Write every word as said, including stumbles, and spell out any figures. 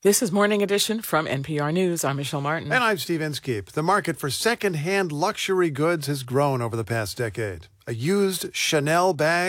This is Morning Edition from N P R News. I'm Michelle Martin. And I'm Steve Inskeep. The market for second-hand luxury goods has grown over the past decade. A used Chanel bag